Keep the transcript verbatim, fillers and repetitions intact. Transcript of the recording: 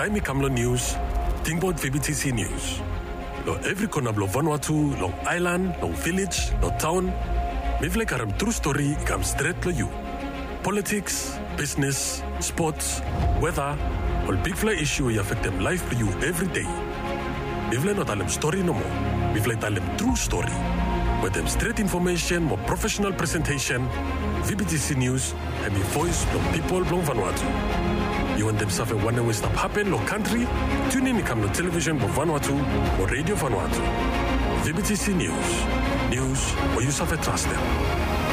time ikamlo news, tingbot V B T C News. Lo every corner lo Vanuatu, long island, long village, lo town. Mivle karam true story ikam straight lo you. Politics, business, sports, weather, all big fly issue you affect them life for you every day. Mivle not alem story no more. Mivle talem true story. With them straight information, more professional presentation, V B T C News, and the voice from people from Vanuatu. You want them something wonder what stuff happen, lo country? Tune in, come to television from Vanuatu or radio Vanuatu. V B T C News. News where you suffer trust them.